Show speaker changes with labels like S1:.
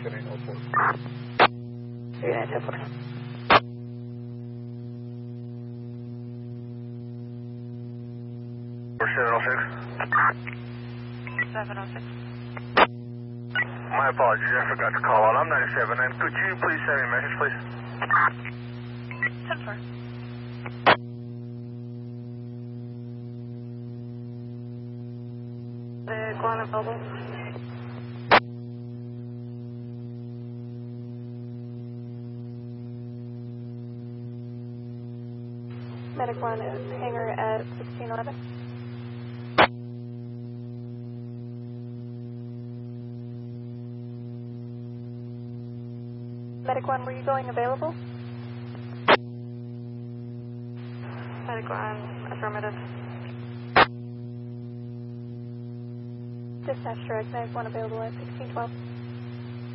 S1: 2904.
S2: 3904.
S3: For 706.
S4: 706.
S3: My apologies, I forgot to call out. I'm 97, and could you please send me a message, please?
S4: 10-4.
S2: Guana Bubble. Medic 1 is hangar at 1611. Medic 1, were you going available? Medic 1, affirmative. Dispatch direct, Medic 1 available at 1612.